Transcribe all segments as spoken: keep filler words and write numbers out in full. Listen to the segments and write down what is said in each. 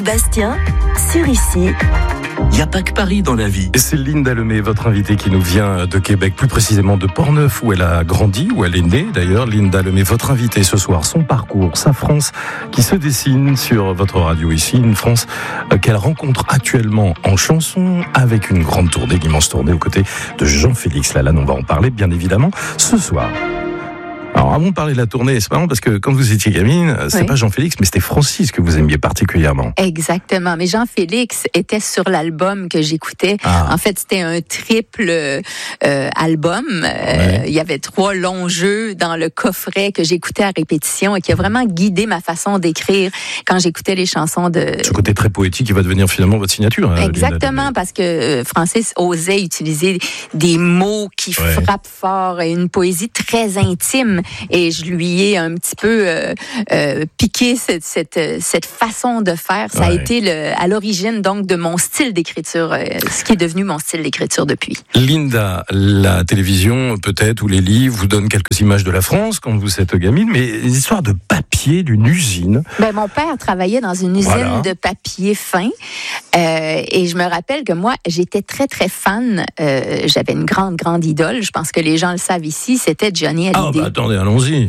Bastien, sur Ici. Il n'y a pas que Paris dans la vie. Et c'est Linda Lemay, votre invitée, qui nous vient de Québec, plus précisément de Portneuf, où elle a grandi, où elle est née d'ailleurs. Linda Lemay, votre invitée ce soir, son parcours, sa France qui se dessine sur votre radio ici, une France qu'elle rencontre actuellement en chanson, avec une grande tournée, l'immense tournée aux côtés de Jean-Félix Lalanne. On va en parler bien évidemment ce soir. Alors, avant de parler de la tournée, c'est marrant parce que quand vous étiez gamine, c'est oui. pas Jean-Félix, mais c'était Francis que vous aimiez particulièrement. Exactement. Mais Jean-Félix était sur l'album que j'écoutais. Ah. En fait, c'était un triple euh, album. Euh, ouais. Il y avait trois longs jeux dans le coffret que j'écoutais à répétition et qui a vraiment guidé ma façon d'écrire quand j'écoutais les chansons de... Ce côté très poétique qui va devenir finalement votre signature. Hein, Exactement, parce que Francis osait utiliser des mots qui ouais. frappent fort et une poésie très intime. Et je lui ai un petit peu euh, euh, piqué cette, cette, cette façon de faire. Ça ouais. a été le, à l'origine donc de mon style d'écriture, euh, ce qui est devenu mon style d'écriture depuis. Linda, la télévision peut-être ou les livres vous donnent quelques images de la France quand vous êtes gamine, mais les histoires de papier d'une usine. Ben, mon père travaillait dans une usine voilà. de papier fin euh, et je me rappelle que moi, j'étais très très fan. Euh, j'avais une grande grande idole. Je pense que les gens le savent ici. C'était Johnny Hallyday. Ah, bah, attendez, allons-y.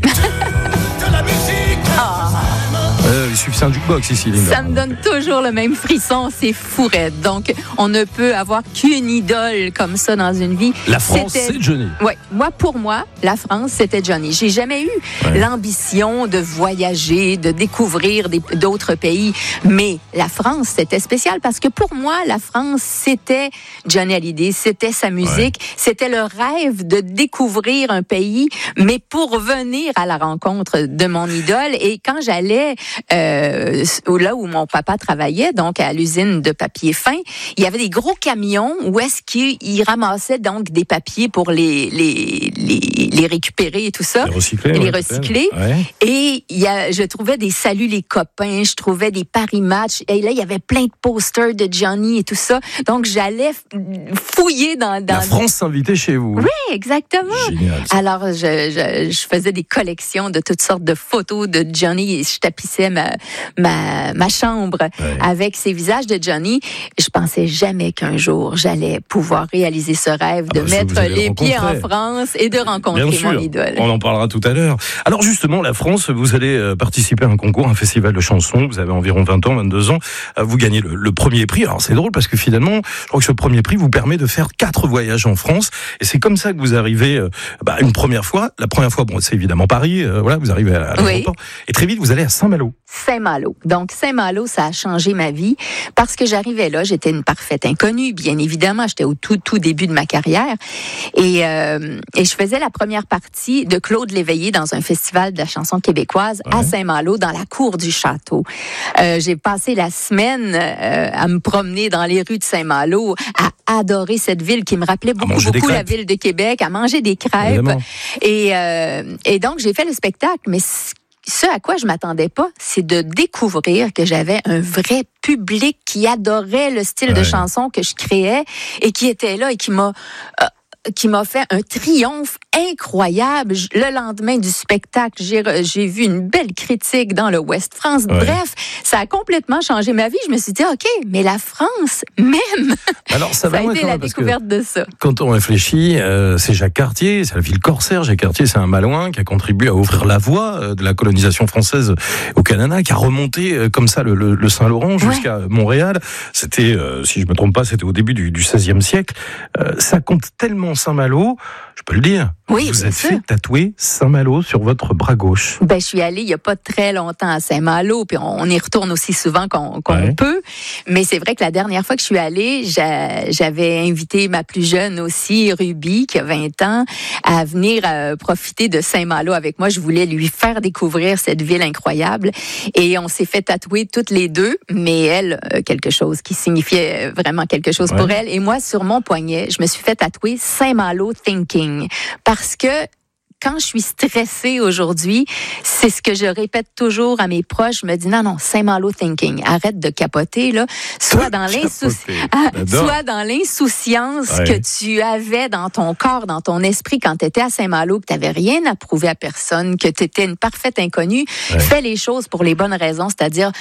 Euh, il suffit un jukebox ici, Linda. Ça me donne toujours le même frisson, c'est fourette. Donc, on ne peut avoir qu'une idole comme ça dans une vie. La France, c'était... c'est Johnny. Oui, moi, pour moi, la France, c'était Johnny. J'ai jamais eu ouais. l'ambition de voyager, de découvrir des, d'autres pays, mais la France, c'était spécial parce que pour moi, la France, c'était Johnny Hallyday, c'était sa musique, ouais. c'était le rêve de découvrir un pays, mais pour venir à la rencontre de mon idole. Et quand j'allais Euh, là où mon papa travaillait, donc à l'usine de papier fin, il y avait des gros camions où est-ce qu'ils ramassaient donc des papiers pour les les les, les récupérer et tout ça, les recycler, les ouais, recycler. Ouais. Et il y a, je trouvais des saluts les copains, je trouvais des paris matchs. Et là, il y avait plein de posters de Johnny et tout ça. Donc j'allais fouiller dans, dans la France s'invitait chez vous. Oui, exactement. Génial. Alors je, je je faisais des collections de toutes sortes de photos de Johnny et je tapissais ma, ma, ma chambre ouais. avec ces visages de Johnny. Je pensais jamais qu'un jour j'allais pouvoir réaliser ce rêve ah de bah, mettre les pieds en France et de rencontrer Bien sûr, mon idole. On en parlera tout à l'heure. Alors justement, la France, vous allez participer à un concours, un festival de chansons. Vous avez environ vingt ans, vingt-deux ans. Vous gagnez le, le premier prix. Alors c'est drôle parce que finalement, je crois que ce premier prix vous permet de faire quatre voyages en France. Et c'est comme ça que vous arrivez bah, une première fois. La première fois, bon, c'est évidemment Paris. Euh, voilà, vous arrivez à l'aéroport. Oui. Et très vite, vous allez à Saint-Malo. Saint-Malo. Donc, Saint-Malo, ça a changé ma vie parce que j'arrivais là, j'étais une parfaite inconnue, bien évidemment. J'étais au tout, tout début de ma carrière. Et, euh, et je faisais la première partie de Claude Léveillé dans un festival de la chanson québécoise ouais. à Saint-Malo, dans la cour du château. Euh, j'ai passé la semaine euh, à me promener dans les rues de Saint-Malo, à adorer cette ville qui me rappelait beaucoup, beaucoup la ville de Québec, à manger des crêpes. Et, euh, et donc, j'ai fait le spectacle, mais ce à quoi je m'attendais pas, c'est de découvrir que j'avais un vrai public qui adorait le style ouais. de chanson que je créais et qui était là et qui m'a euh, qui m'a fait un triomphe incroyable. Le lendemain du spectacle, j'ai, j'ai vu une belle critique dans le Ouest France. Ouais. Bref, ça a complètement changé ma vie. Je me suis dit, OK, mais la France, même, alors, ça, ça a été la découverte de ça. Quand on réfléchit, euh, c'est Jacques Cartier, c'est la ville corsaire. Jacques Cartier, c'est un Malouin qui a contribué à ouvrir la voie de la colonisation française au Canada, qui a remonté euh, comme ça le, le, le Saint-Laurent jusqu'à ouais. Montréal. C'était, euh, si je me trompe pas, c'était au début du, du seizième siècle. Euh, ça compte tellement Saint-Malo, je peux le dire. Oui, vous êtes sûr. fait tatouer Saint-Malo sur votre bras gauche. Ben, je suis allée il y a pas très longtemps à Saint-Malo, puis on, on y retourne aussi souvent qu'on, qu'on ouais. peut. Mais c'est vrai que la dernière fois que je suis allée, j'a, j'avais invité ma plus jeune aussi, Ruby, qui a vingt ans, à venir euh, profiter de Saint-Malo avec moi. Je voulais lui faire découvrir cette ville incroyable. Et on s'est fait tatouer toutes les deux, mais elle, euh, quelque chose qui signifiait vraiment quelque chose ouais. pour elle. Et moi, sur mon poignet, je me suis fait tatouer Saint-Malo Thinking. Parce que quand je suis stressée aujourd'hui, c'est ce que je répète toujours à mes proches. Je me dis, non, non, Saint-Malo Thinking. Arrête de capoter, là. Sois dans, l'insouci... ah, sois dans l'insouciance ouais. que tu avais dans ton corps, dans ton esprit quand tu étais à Saint-Malo, que tu n'avais rien à prouver à personne, que tu étais une parfaite inconnue. Ouais. Fais les choses pour les bonnes raisons, c'est-à-dire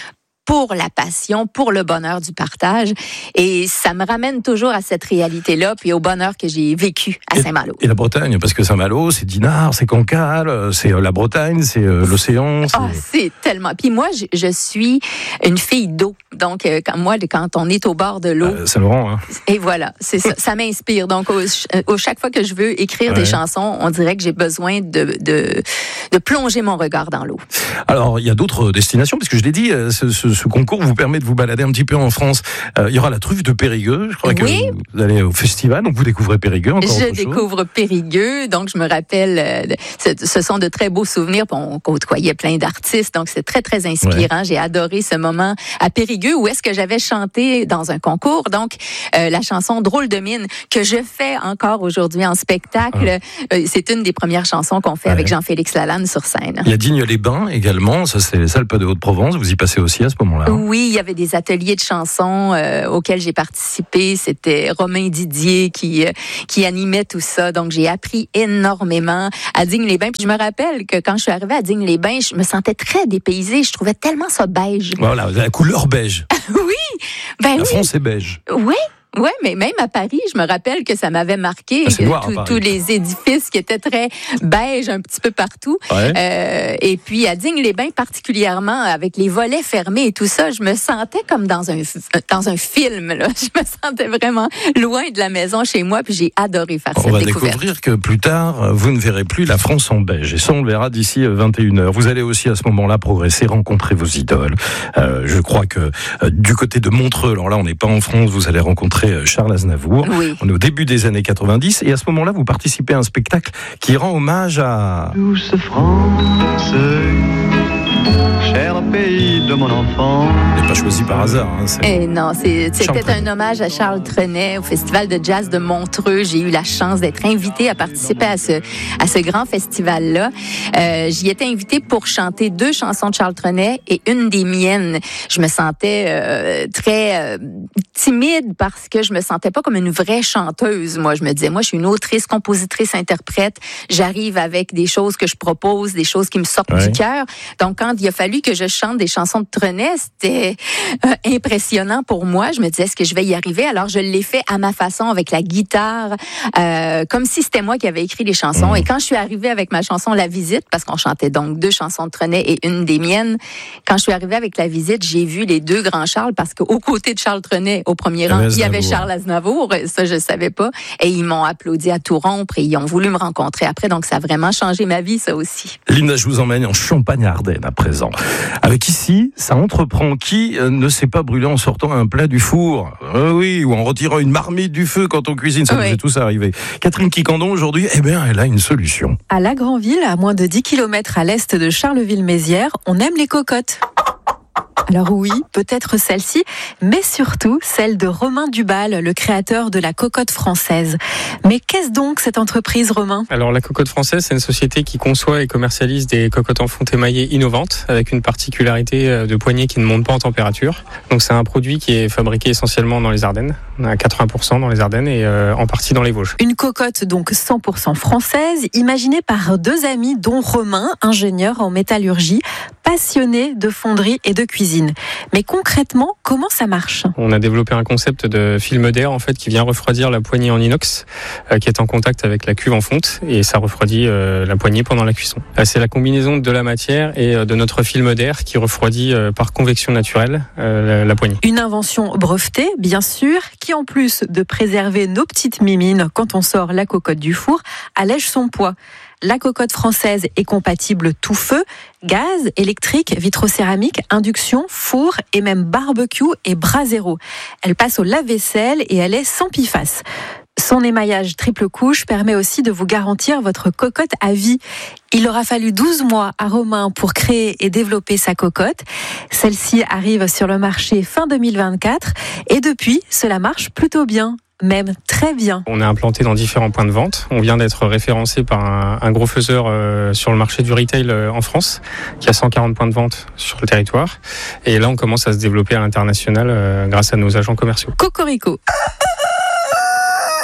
pour la passion, pour le bonheur du partage. Et ça me ramène toujours à cette réalité-là, puis au bonheur que j'ai vécu à et, Saint-Malo. Et la Bretagne, parce que Saint-Malo, c'est Dinard, c'est Cancale, c'est la Bretagne, c'est l'océan. C'est... Oh, c'est tellement. Puis moi, je, je suis une fille d'eau. Donc, euh, quand, moi, quand on est au bord de l'eau... Euh, Saint-Laurent, hein. Et voilà, c'est ça. Ça m'inspire. Donc, au, au, chaque fois que je veux écrire ouais. des chansons, on dirait que j'ai besoin de, de, de plonger mon regard dans l'eau. Alors, il y a d'autres destinations, parce que je l'ai dit, ce, ce, ce concours vous permet de vous balader un petit peu en France. Euh, il y aura la truffe de Périgueux. Je crois oui. que vous allez au festival, donc vous découvrez Périgueux encore Je autre découvre chose. Périgueux, donc je me rappelle, euh, ce, ce sont de très beaux souvenirs. On côtoyait plein d'artistes, donc c'est très, très inspirant. Ouais. J'ai adoré ce moment à Périgueux, où est-ce que j'avais chanté dans un concours, donc euh, la chanson Drôle de mine, que je fais encore aujourd'hui en spectacle. Ah. Euh, c'est une des premières chansons qu'on fait ouais. avec Jean-Félix Lalanne sur scène. Il y a Digne-les-Bains également, ça c'est les Alpes de Haute-Provence, vous y passez aussi à ce moment-là? Oui, il y avait des ateliers de chansons euh, auxquels j'ai participé. C'était Romain Didier qui, euh, qui animait tout ça, donc j'ai appris énormément à Digne-les-Bains. Puis je me rappelle que quand je suis arrivée à Digne-les-Bains, je me sentais très dépaysée, je trouvais tellement ça beige. Voilà, la couleur beige. Oui, ben la oui. France est beige. Oui. Oui, mais même à Paris, je me rappelle que ça m'avait marqué. Ah, noir, tout, tous les édifices qui étaient très beiges un petit peu partout. Ouais. Euh, et puis à Digne-les-Bains particulièrement, avec les volets fermés et tout ça, je me sentais comme dans un dans un film. Là. Je me sentais vraiment loin de la maison chez moi, puis j'ai adoré faire on cette va découverte. Découvrir que plus tard, vous ne verrez plus la France en beige. Et ça, on le verra d'ici vingt et une heures. Vous allez aussi à ce moment-là progresser, rencontrer vos idoles. Euh, je crois que euh, du côté de Montreux, alors là, on n'est pas en France, vous allez rencontrer Charles Aznavour. Oui. On est au début des années quatre-vingt-dix et à ce moment-là, vous participez à un spectacle qui rend hommage à... Douce France, cher pays de mon enfant. Vous n'êtes pas choisi par hasard. Hein, c'est... Eh non, c'est, c'était un hommage à Charles Trenet au Festival de jazz de Montreux. J'ai eu la chance d'être invitée à participer à ce, à ce grand festival-là. Euh, j'y étais invitée pour chanter deux chansons de Charles Trenet et une des miennes. Je me sentais euh, très euh, timide parce que je me sentais pas comme une vraie chanteuse. Moi, je me disais, moi, je suis une autrice, compositrice, interprète. J'arrive avec des choses que je propose, des choses qui me sortent ouais. du cœur. Donc, quand il a fallu que je chante des chansons de Trenet, c'était euh, impressionnant pour moi. Je me disais, est-ce que je vais y arriver? Alors, je l'ai fait à ma façon, avec la guitare, euh, comme si c'était moi qui avais écrit les chansons. Mmh. Et quand je suis arrivée avec ma chanson La Visite, parce qu'on chantait donc deux chansons de Trenet et une des miennes, quand je suis arrivée avec La Visite, j'ai vu les deux grands Charles, parce qu'au côté de Charles Trenet, au premier rang, il y avait Charles Aznavour. Ça, je savais pas. Et ils m'ont applaudi à tout rompre et ils ont voulu me rencontrer après. Donc, ça a vraiment changé ma vie, ça aussi. Linda, je vous emmène en Champagne-Ardenne à présent. Avec ici, ça entreprend qui ne s'est pas brûlé en sortant un plat du four, euh, oui, ou en retirant une marmite du feu quand on cuisine, ça oui. nous est tous arrivé. Catherine Quicandon, aujourd'hui, eh bien, elle a une solution. À La Granville, à moins de dix kilomètres à l'est de Charleville-Mézières, on aime les cocottes. Alors oui, peut-être celle-ci, mais surtout celle de Romain Dubal, le créateur de la cocotte française. Mais qu'est-ce donc cette entreprise, Romain ? Alors la cocotte française, c'est une société qui conçoit et commercialise des cocottes en fonte émaillée innovantes, avec une particularité de poignée qui ne monte pas en température. Donc c'est un produit qui est fabriqué essentiellement dans les Ardennes, à quatre-vingts pour cent dans les Ardennes et euh, en partie dans les Vosges. Une cocotte donc cent pour cent française, imaginée par deux amis, dont Romain, ingénieur en métallurgie, passionné de fonderie et de cuisine. Mais concrètement, comment ça marche ? On a développé un concept de film d'air en fait qui vient refroidir la poignée en inox euh, qui est en contact avec la cuve en fonte et ça refroidit euh, la poignée pendant la cuisson. Euh, c'est la combinaison de la matière et euh, de notre film d'air qui refroidit euh, par convection naturelle euh, la, la poignée. Une invention brevetée, bien sûr, qui en plus de préserver nos petites mimines quand on sort la cocotte du four, allège son poids. La cocotte française est compatible tout feu, gaz, électrique, vitrocéramique, induction, four et même barbecue et brasero. Elle passe au lave-vaisselle et elle est sans P F A S. Son émaillage triple couche permet aussi de vous garantir votre cocotte à vie. Il aura fallu douze mois à Romain pour créer et développer sa cocotte. Celle-ci arrive sur le marché fin deux mille vingt-quatre et depuis, cela marche plutôt bien. Même très bien. On est implanté dans différents points de vente. On vient d'être référencé par un, un gros faiseur euh, sur le marché du retail euh, en France, qui a cent quarante points de vente sur le territoire. Et là, on commence à se développer à l'international euh, grâce à nos agents commerciaux. Cocorico. Il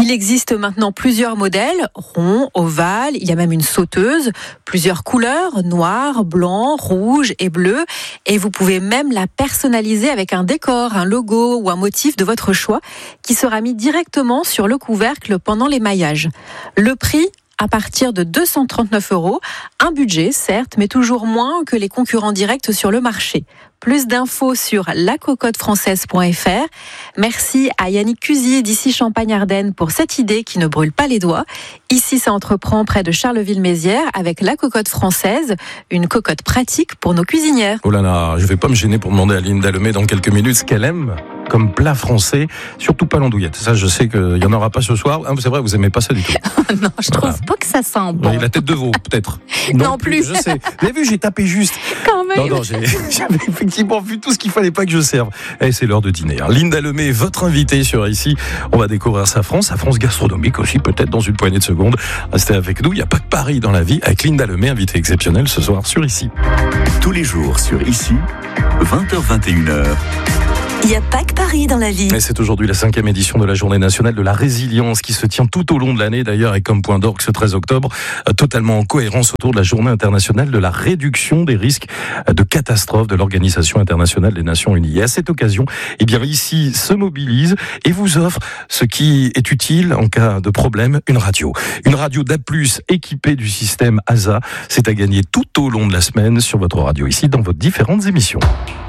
Il existe maintenant plusieurs modèles, ronds, ovales, il y a même une sauteuse, plusieurs couleurs, noir, blanc, rouge et bleu. Et vous pouvez même la personnaliser avec un décor, un logo ou un motif de votre choix qui sera mis directement sur le couvercle pendant l'émaillage. Le prix, à partir de deux cent trente-neuf euros. Un budget, certes, mais toujours moins que les concurrents directs sur le marché. Plus d'infos sur la cocotte française point f r. Merci à Yannick Cusier d'ici Champagne-Ardenne pour cette idée qui ne brûle pas les doigts. Ici, ça entreprend près de Charleville-Mézières avec la cocotte française, une cocotte pratique pour nos cuisinières. Oh là là, je vais pas me gêner pour demander à Linda Lemay dans quelques minutes ce qu'elle aime comme plat français, surtout pas l'andouillette. Ça, je sais qu'il n'y en aura pas ce soir. Ah, c'est vrai, vous aimez pas ça du tout. Non, je Voilà. trouve pas que ça sent bon. Oui, la tête de veau, peut-être. Non plus. Je sais. Vous avez vu, j'ai tapé juste. Quand même. Non, non, j'ai- j'avais effectivement vu tout ce qu'il fallait pas que je serve. Et c'est l'heure de dîner. hein. Linda Lemay, votre invitée sur Ici. On va découvrir sa France, sa France gastronomique aussi, peut-être dans une poignée de secondes. Restez avec nous. Il n'y a pas que Paris dans la vie. Avec Linda Lemay, invitée exceptionnelle ce soir sur Ici. Tous les jours sur Ici, vingt heures vingt et une heures. Il n'y a pas que Paris dans la vie. Et c'est aujourd'hui la cinquième édition de la Journée nationale de la résilience qui se tient tout au long de l'année d'ailleurs et comme point d'orgue ce treize octobre, euh, totalement en cohérence autour de la Journée internationale de la réduction des risques euh, de catastrophes de l'Organisation internationale des Nations Unies. Et à cette occasion, eh bien Ici se mobilise et vous offre ce qui est utile en cas de problème, une radio. Une radio d'A plus, équipée du système A S A. C'est à gagner tout au long de la semaine sur votre radio Ici dans vos différentes émissions.